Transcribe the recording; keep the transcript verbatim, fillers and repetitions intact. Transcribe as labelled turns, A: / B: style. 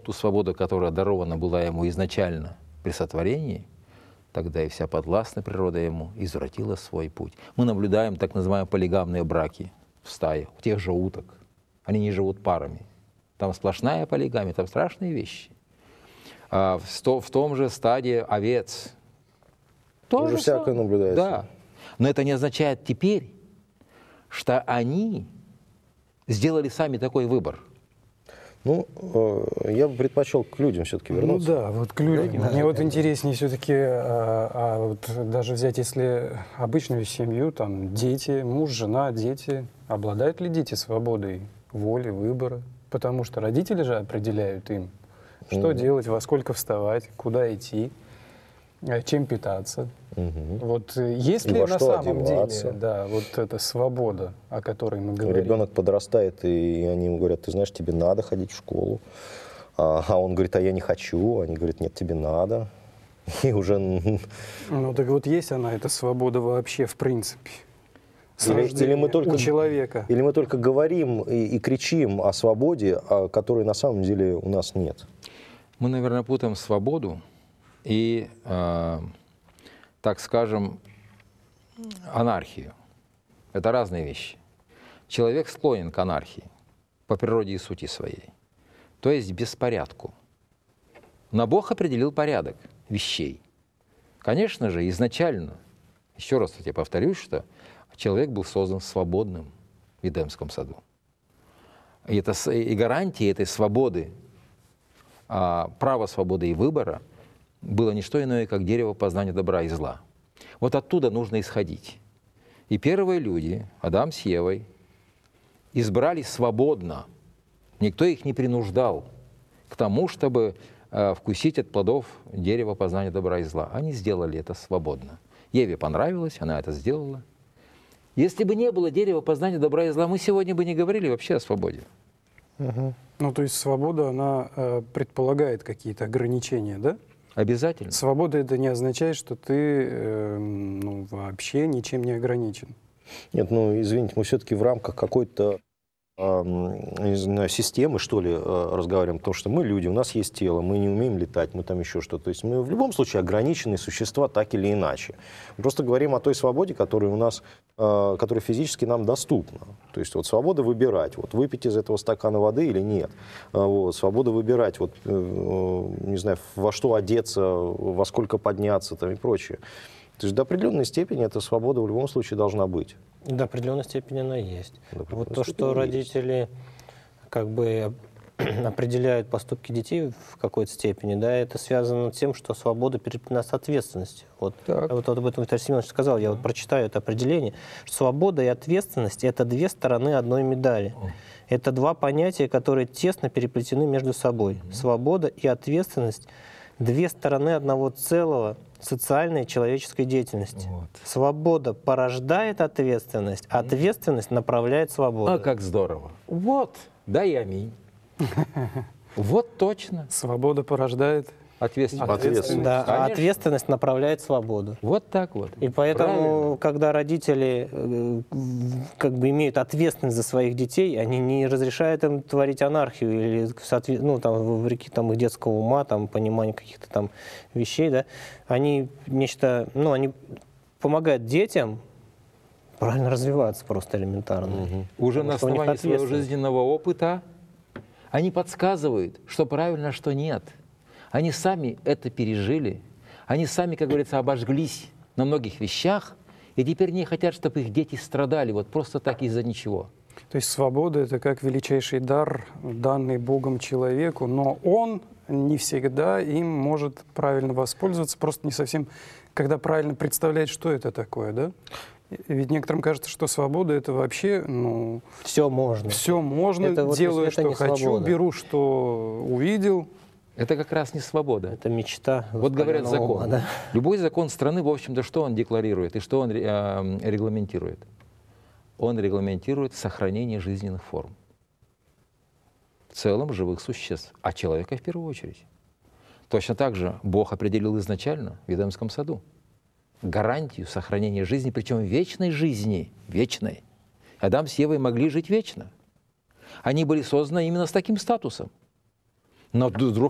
A: ту свободу, которая дарована была ему изначально при сотворении, тогда и вся подвластная природа ему извратила свой путь. Мы наблюдаем так называемые полигамные браки в стае, у тех же уток. Они не живут парами. Там сплошная полигамия, там страшные вещи. А в, сто, в том же стаде овец.
B: Уже всякое наблюдается.
A: Да. Но это не означает теперь, что они сделали сами такой выбор.
B: Ну, э, я бы предпочел к людям все-таки вернуться.
C: Ну да, вот к людям.
B: Да,
C: Мне
B: да,
C: вот
B: да.
C: интереснее все-таки, а, а вот даже взять, если обычную семью, там дети, муж, жена, дети, обладают ли дети свободой воли, выбора? Потому что родители же определяют им, что
B: Мгм.
C: делать, во сколько вставать, куда идти, э, чем питаться.
B: Мгм.
C: Вот э, есть
B: И
C: ли
B: во
C: на
B: что
C: самом
B: одеваться.
C: деле, да, вот эта свобода, о которой мы говорим?
B: Ребенок подрастает, и они ему говорят: ты знаешь, тебе надо ходить в школу. А, а он говорит: а я не хочу. Они говорят: нет, тебе надо. И уже...
C: Ну так вот есть она, эта свобода вообще в принципе? С
B: Или-
C: рождения
B: или мы только-
C: у человека.
B: Или мы только говорим и, и кричим о свободе, а которой на самом деле у нас нет.
A: Мы, наверное, путаем свободу и, э, так скажем, анархию. Это разные вещи. Человек склонен к анархии по природе и сути своей, то есть беспорядку. Но Бог определил порядок вещей. Конечно же, изначально, еще раз я повторюсь, что человек был создан свободным в Эдемском саду. И, это, с- и гарантией этой свободы, а, права свободы и выбора было не что иное, как дерево познания добра и зла. Вот оттуда нужно исходить. И первые люди, Адам с Евой, избрали свободно. Никто их не принуждал к тому, чтобы э, вкусить от плодов дерева познания добра и зла. Они сделали это свободно. Еве понравилось, она это сделала. Если бы не было дерева познания добра и зла, мы сегодня бы не говорили вообще о свободе.
C: Ну, то есть свобода, она э, предполагает какие-то ограничения, да?
A: Обязательно.
C: Свобода — это не означает, что ты э, ну, вообще ничем не ограничен.
B: Нет, ну, извините, мы все-таки в рамках какой-то эм, не знаю, системы, что ли, э, разговариваем, потому что мы люди, у нас есть тело, мы не умеем летать, мы там еще что-то. То есть мы в любом случае ограниченные существа так или иначе. Мы просто говорим о той свободе, которая у нас, э, которая физически нам доступна. То есть вот свобода выбирать, вот выпить из этого стакана воды или нет. Э, Вот, свобода выбирать, вот, э, э, не знаю, во что одеться, во сколько подняться там, и прочее. То есть до определенной степени эта свобода в любом случае должна быть.
D: До определенной степени она есть.
B: До
D: Вот
B: определенной
D: то,
B: степени
D: что
B: есть.
D: родители как бы определяют поступки детей в какой-то степени, да, это связано с тем, что свобода перед нас ответственностью. Вот,
A: Так.
D: вот, об этом Виталий Семенович сказал, я вот прочитаю это определение, что свобода и ответственность — это две стороны одной медали. Это два понятия, которые тесно переплетены между собой. Свобода и ответственность — две стороны одного целого социальной и человеческой деятельности.
A: Вот.
D: Свобода порождает ответственность, а ответственность направляет свободу.
A: А как здорово. Вот, да и аминь. Вот точно.
C: Свобода порождает
A: Ответственность.
B: Ответственность.
D: Да, а
A: Конечно.
D: ответственность направляет свободу.
A: Вот так вот.
D: И поэтому,
A: Правильно.
D: когда родители э, в- как бы имеют ответственность за своих детей, они не разрешают им творить анархию или соотве- ну, там, вопреки там, их детского ума, там, понимания каких-то там вещей, да, они нечто, ну, они помогают детям правильно развиваться просто элементарно.
A: Уже
D: Потому
A: на
D: что у них
A: основании своего
D: ответственность.
A: жизненного опыта они подсказывают, что правильно, а что нет. Они сами это пережили. Они сами, как говорится, обожглись на многих вещах, и теперь не хотят, чтобы их дети страдали вот просто так из-за ничего.
C: То есть свобода — это как величайший дар, данный Богом человеку, но он не всегда им может правильно воспользоваться, просто не совсем, когда правильно представляет, что это такое, да? Ведь некоторым кажется, что свобода — это вообще, ну,
D: Все можно.
C: все можно,
D: Это вот
C: делаю,
D: это
C: что
D: не
C: хочу,
D: свобода.
C: беру, что увидел.
A: Это как раз не свобода.
D: Это мечта.
A: Вот говорят
D: воспаленного
A: закон.
D: ума, да.
A: Любой закон страны, в общем-то, что он декларирует и что он э, регламентирует? Он регламентирует сохранение жизненных форм. В целом живых существ, а человека в первую очередь. Точно так же Бог определил изначально в Эдемском саду гарантию сохранения жизни, причем вечной жизни, вечной. Адам с Евой могли жить вечно. Они были созданы именно с таким статусом. Но с другой